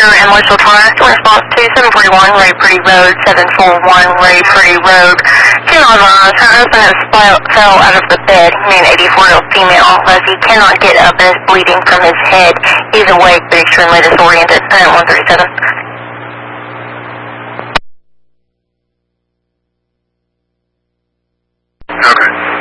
Parker and Marshall Torres. Response to 741 Ray Pretty Road, 741 Ray Pretty Road. Female advised her husband has fell out of the bed. He an 84-year-old female. He cannot get up and is bleeding from his head. He's awake but extremely disoriented. 137.